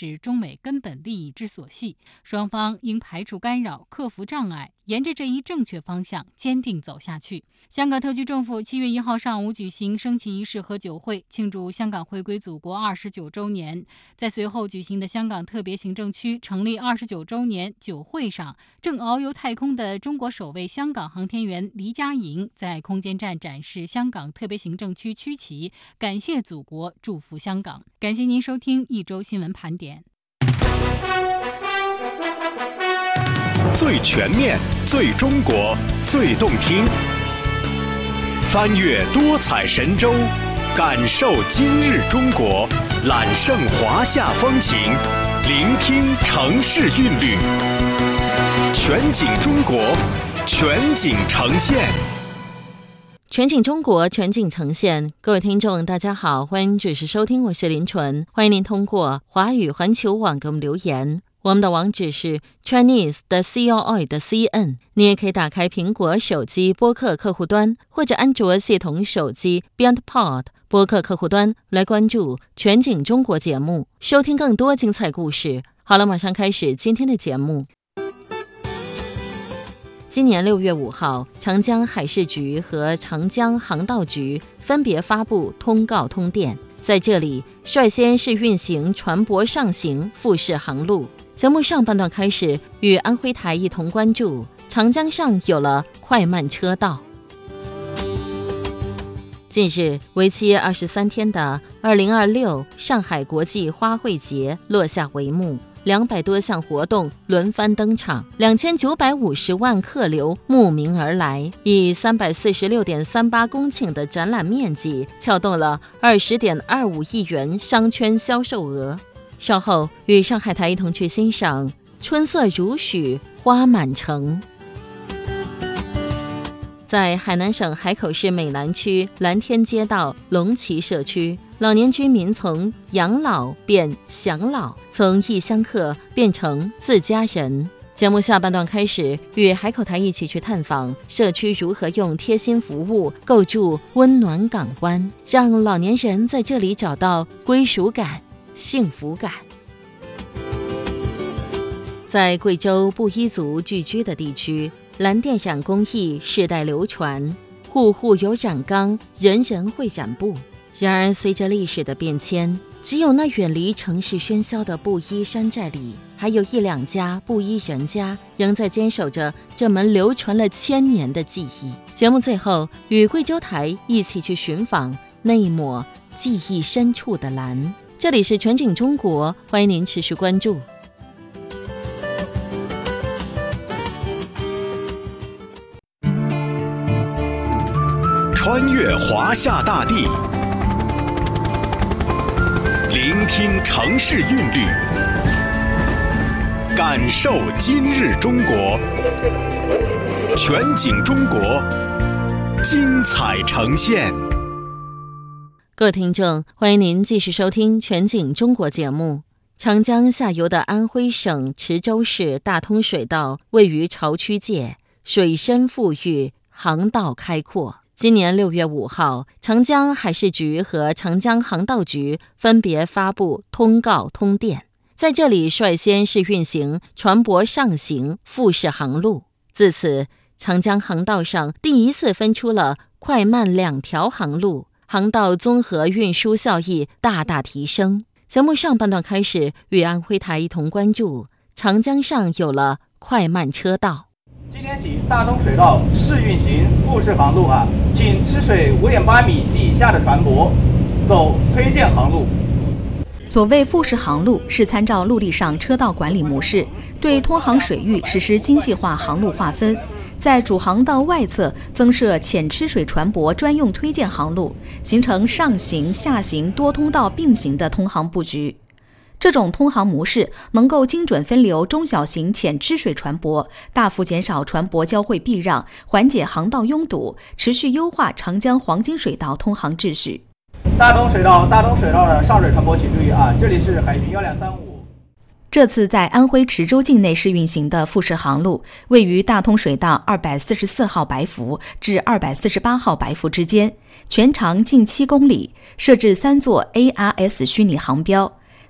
是中美根本利益之所系，双方应排除干扰，克服障碍，沿着这一正确方向坚定走下去。香港特区政府7月1号上午举行升旗仪式和酒会，庆祝香港回归祖国29周年。在随后举行的香港特别行政区成立29周年酒会上，正遨游太空的中国首位香港航天员黎佳莹在空间站展示香港特别行政区区旗，感谢祖国，祝福香港。感谢您收听一周新闻盘点。 最全面、最中国、最动听，翻越多彩神州，感受今日中国，揽胜华夏风情，聆听城市韵律，全景中国，全景呈现。 全景中国，全景呈现。各位听众大家好，欢迎准时收听，我是林纯。欢迎您通过华语环球网给我们留言，我们的网址是 Chinese.CRI.CN。 你也可以打开苹果手机播客客户端或者安卓系统手机 BeyondPod 播客客户端来关注全景中国节目，收听更多精彩故事。好了，马上开始今天的节目。今年6月5号，长江海事局和长江航道局分别发布通告通电，在这里率先试运行船舶上行复式航路。节目上半段开始，与安徽台一同关注长江上有了快慢车道。近日，为期23天的2026上海国际花卉节落下帷幕，200多项活动轮番登场，2950万客流慕名而来，以346.38公顷的展览面积撬动了20.25亿元商圈销售额。稍后与上海台一同去欣赏春色如许，花满城。在海南省海口市美兰区蓝天街道龙旗社区，老年居民从养老变享老，从异乡客变成自家人。节目下半段开始，与海口台一起去探访社区如何用贴心服务构筑温暖港湾，让老年人在这里找到归属感、幸福感。在贵州布依族聚居的地区，蓝靛染工艺世代流传，户户有染缸，人人会染布。然而随着历史的变迁，只有那远离城市喧嚣的布依山寨里，还有1、2家布依人家仍在坚守着这门流传了1000年的技艺。节目最后与贵州台一起去寻访那一抹记忆深处的蓝。这里是全景中国，欢迎您持续关注。 穿越华夏大地，聆听城市韵律，感受今日中国，全景中国，精彩呈现。 各位听众，欢迎您继续收听全景中国节目。长江下游的安徽省池州市大通水道位于潮区界，水深富裕，航道开阔。今年6月5号，长江海事局和长江航道局分别发布通告通电，在这里率先试运行船舶上行复式航路。自此，长江航道上第一次分出了快慢2条航路，航道综合运输效益大大提升。节目上半段开始，与安徽台一同关注长江上有了快慢车道。 今天起，大通水道试运行复式航路请吃水5.8米及以下的船舶走推荐航路。 所谓复式航路是参照陆地上车道管理模式，对通航水域实施精细化航路划分，在主航道外侧增设浅吃水船舶专用推荐航路，形成上行、下行多通道并行的通航布局。这种通航模式能够精准分流中小型浅吃水船舶，大幅减少船舶交汇避让，缓解航道拥堵，持续优化长江黄金水道通航秩序。 大通水道的上水船舶请注意这里是海巡1235。 这次在安徽池州境内试运行的复式航路，位于大通水道244号白浮至248号白浮之间，全长近7公里，设置3座 ARS 虚拟航标。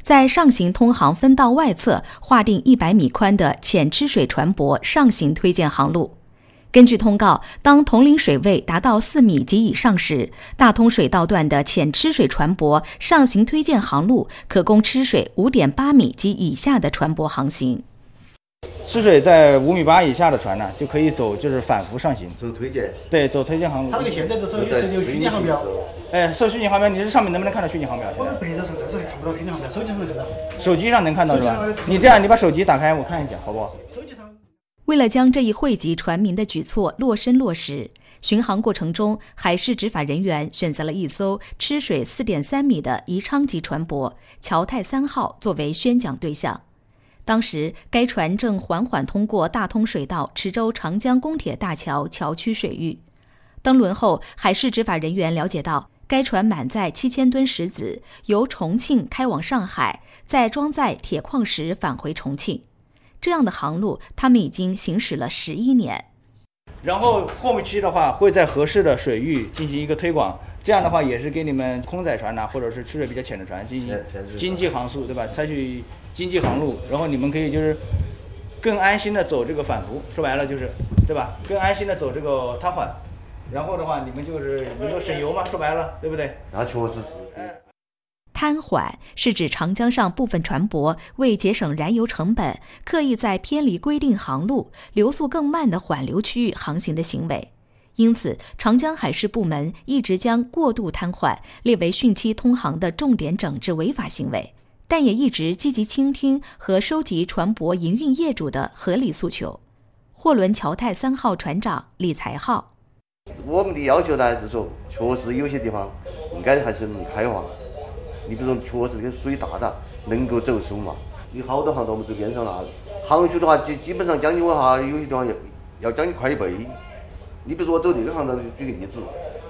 在上行通航分道外侧划定100米宽的浅吃水船舶上行推荐航路。根据通告，当统领水位达到4米及以上时，大通水道段的浅吃水船舶上行推荐航路可供吃水5.8米及以下的船舶航行。 吃水在5.8米以下的船呢，就可以走就是反浮上行， 走推荐。 对，走推荐航路。 它这个现在的时候有虚拟航标。 设虚拟航标，你这上面能不能看到虚拟航标？ 我们白纸上暂时还看不到虚拟航标，手机上能看到。 手机上能看到是吧？你这样，你把手机打开，我看一下，好不好？ 手机上。 为了将这一惠及船民的举措落实落实，巡航过程中，海事执法人员选择了一艘吃水4.3米的宜昌级船舶“侨泰3号”作为宣讲对象。当时，该船正缓缓通过大通水道池州长江公铁大桥桥区水域。登轮后，海事执法人员了解到，该船满载7000吨石子，由重庆开往上海，再装载铁矿石返回重庆。这样的航路，他们已经行驶了11年。 然后后期的话，会在合适的水域进行一个推广，这样的话也是给你们空载船或者是吃水比较浅的船进行经济航速，对吧？采取经济航路，然后你们可以就是更安心的走这个反浮，说白了就是，对吧？更安心的走这个瘫缓，然后的话你们就是能够省油嘛，说白了，对不对？ 那确实是。 瘫缓是指长江上部分船舶为节省燃油成本，刻意在偏离规定航路、流速更慢的缓流区域航行的行为。因此，长江海事部门一直将过度瘫缓列为汛期通航的重点整治违法行为，但也一直积极倾听和收集船舶营运业主的合理诉求。货轮侨泰3号船长李才浩： 我们的要求呢，就是说，确实有些地方应该还是能开放。你比如说，确实这个水大了，能够走收嘛。有好多航道我们走边上了，航速的话基本上将近我哈，有些地方要将近快1倍。你比如说我走这个航道，举个例子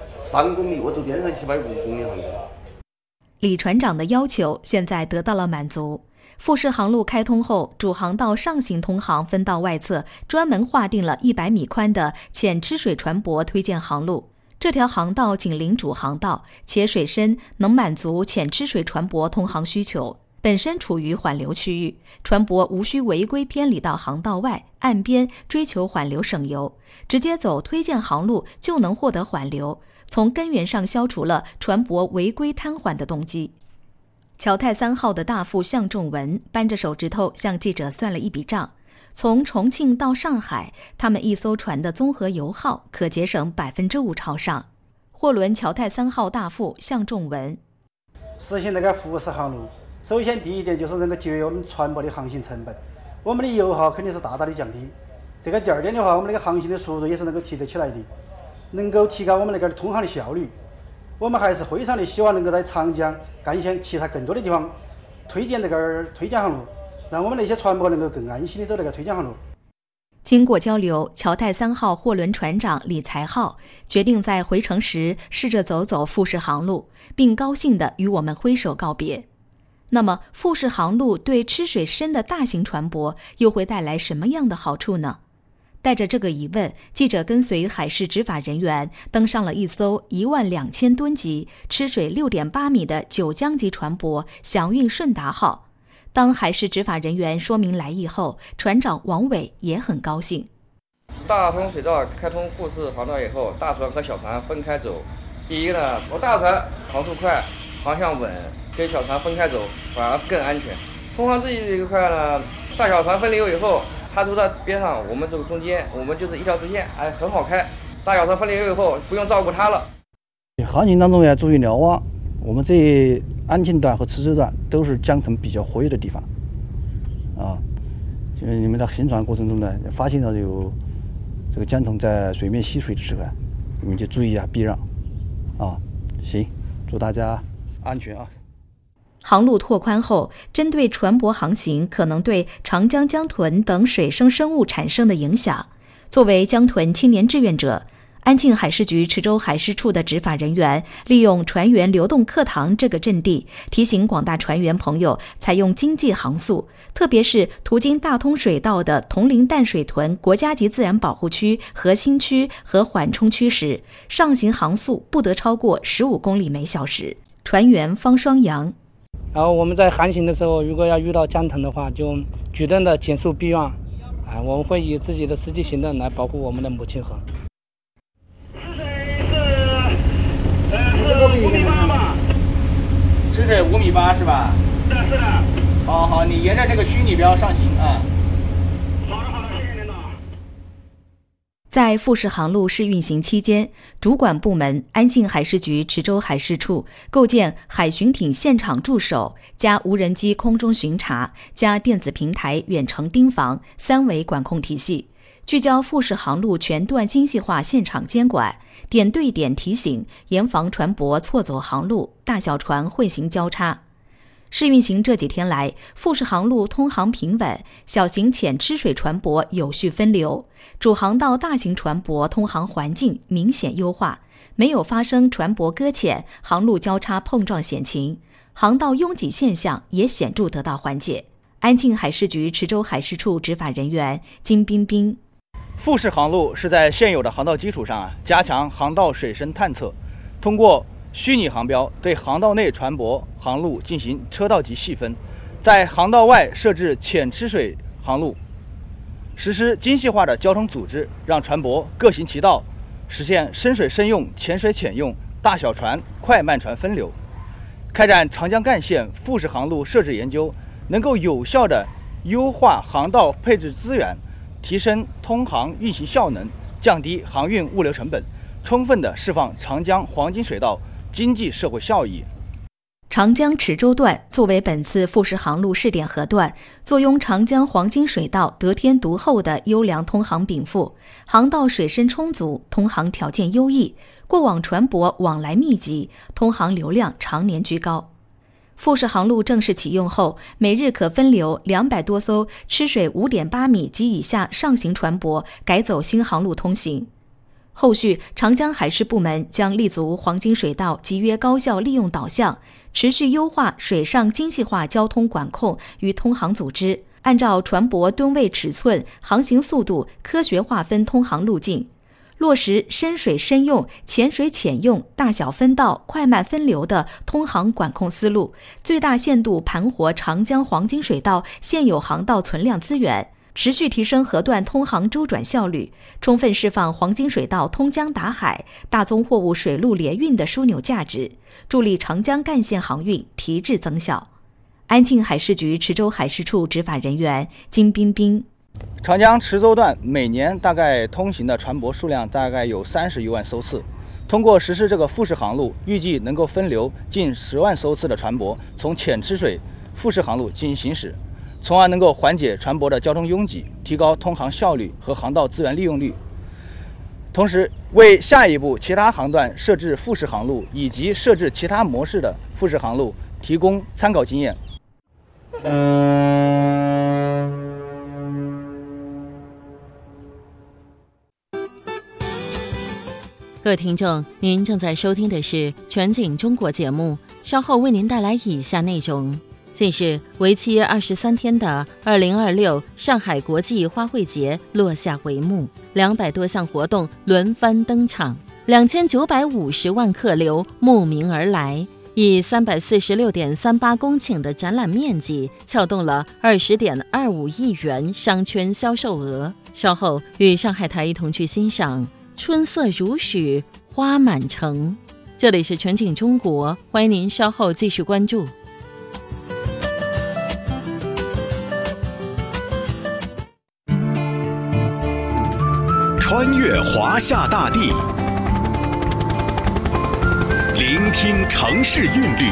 ，3公里我走边上750公里航速。 李船长的要求现在得到了满足。富士航路开通后，主航道上行通航分道外侧专门划定了100米宽的浅吃水船舶推荐航路。这条航道紧邻主航道，且水深能满足浅吃水船舶通航需求，本身处于缓流区域，船舶无需违规偏离到航道外岸边追求缓流省油，直接走推荐航路就能获得缓流，从根源上消除了船舶违规瘫缓的动机。侨泰3号的大副向仲文扳着手指头向记者算了一笔账。从重庆到上海，他们一艘船的综合油耗可节省5%朝上。货轮侨泰3号大副向仲文： 实行那个富士航路，首先第一点就是能够节约我们船舶的航行成本，我们的油耗肯定是大大的降低。这个第二点的话，我们那个航行的速度也是能够提得起来的，能够提高我们那个通航的效率。我们还是非常的希望能够在长江、赣县其他更多的地方推荐这个推荐航路，让我们那些船舶能够更安心的走那个推荐航路。 经过交流，侨泰3号货轮船长李才浩决定在回程时试着走走富士航路，并高兴地与我们挥手告别。那么，富士航路对吃水深的大型船舶又会带来什么样的好处呢？带着这个疑问，记者跟随海事执法人员登上了一艘12000吨级、吃水6.8米的九江级船舶“祥运顺达号”。当海事执法人员说明来意后，船长王伟也很高兴。 大通水道开通富士航道以后，大船和小船分开走。第一呢，我大船航速快，航向稳，跟小船分开走反而更安全。通航这一块呢，大小船分流以后，它走到边上，我们走中间，我们就是一条直线，很好开。大小船分流以后，不用照顾它了。 航行当中要注意瞭望，我们这安庆段和池州段都是江层比较活跃的地方，就是你们在行船过程中呢，发现到有这个江豚在水面吸水的时候，你们就注意避让，行，祝大家安全啊！ 航路拓宽后，针对船舶航行可能对长江江豚等水生生物产生的影响，作为江豚青年志愿者，安庆海事局池州海事处的执法人员利用船员流动课堂这个阵地，提醒广大船员朋友采用经济航速，特别是途经大通水道的铜陵淡水屯国家级自然保护区核心区和缓冲区时，上行航速不得超过15公里每小时。船员方双阳： 然后我们在航行的时候，如果要遇到江腾的话，就主动的减速避让，我们会以自己的实际行动来保护我们的母亲河。 吃水5.8米是吧？是的。好，你沿着这个虚拟标上行啊。好的，谢谢领导。 在富士航路试运行期间，主管部门安庆海事局池州海事处构建海巡艇现场驻守加无人机空中巡查加电子平台远程盯防3维管控体系，聚焦富士航路全段精细化现场监管，点对点提醒，严防船舶错走航路、大小船混行交叉。试运行这几天来，富士航路通航平稳，小型浅吃水船舶有序分流，主航道大型船舶通航环境明显优化，没有发生船舶搁浅、航路交叉碰撞险情，航道拥挤现象也显著得到缓解。安庆海事局池州海事处执法人员金彬彬。 富士航路是在现有的航道基础上加强航道水深探测，通过虚拟航标对航道内船舶航路进行车道级细分，在航道外设置浅吃水航路，实施精细化的交通组织，让船舶各行其道，实现深水深用、浅水浅用、大小船、快慢船分流。开展长江干线富士航路设置研究，能够有效地优化航道配置资源，提升通航运行效能，降低航运物流成本，充分地释放长江黄金水道经济社会效益。 长江池州段作为本次富士航路试点河段，坐拥长江黄金水道得天独厚的优良通航禀赋，航道水深充足，通航条件优异，过往船舶往来密集，通航流量常年居高。富士航路正式启用后，每日可分流200多艘吃水5.8米及以下上行船舶改走新航路通行。后续，长江海事部门将立足黄金水道集约高效利用导向，持续优化水上精细化交通管控与通航组织，按照船舶吨位尺寸、航行速度科学划分通航路径，落实深水深用、浅水浅用、大小分道、快慢分流的通航管控思路，最大限度盘活长江黄金水道现有航道存量资源，持续提升河段通航周转效率，充分释放黄金水道通江达海、大宗货物水陆联运的枢纽价值，助力长江干线航运提质增效。安庆海事局池州海事处执法人员金彬彬。 长江池州段每年大概通行的船舶数量大概有30余万艘次，通过实施这个富士航路，预计能够分流近10万艘次的船舶从浅吃水富士航路进行行驶，从而能够缓解船舶的交通拥挤，提高通航效率和航道资源利用率，同时为下一步其他航段设置富士航路以及设置其他模式的富士航路提供参考经验。 各位听众，您正在收听的是全景中国节目，稍后为您带来以下内容。近日，为期23天的2026上海国际花卉节落下帷幕，200多项活动轮番登场，2950万客流慕名而来，以346.38公顷的展览面积撬动了20.25亿元商圈销售额。稍后与上海台一同去欣赏春色如许，花满城。这里是全景中国，欢迎您稍后继续关注。 穿越华夏大地，聆听城市韵律，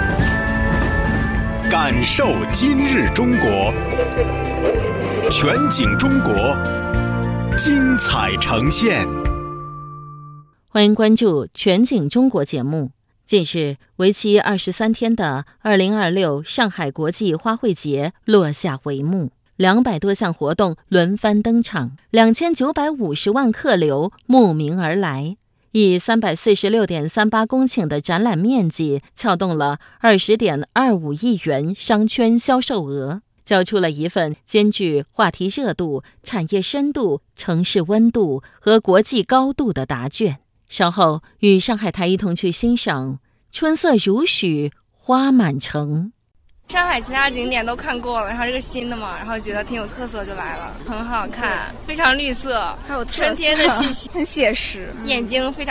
感受今日中国，全景中国，精彩呈现。 欢迎关注全景中国节目。近日，为期23天的2026上海国际花卉节落下帷幕，200多项活动轮番登场，2950万客流慕名而来，以346.38公顷的展览面积撬动了20.25亿元商圈销售额，交出了一份兼具话题热度、产业深度、城市温度和国际高度的答卷。稍后与上海台一同去欣赏春色如许，花满城。 上海其他景点都看过了，然后这个新的嘛，然后觉得挺有特色就来了，很好看，非常绿色，还有春天的气息，很写实，眼睛非常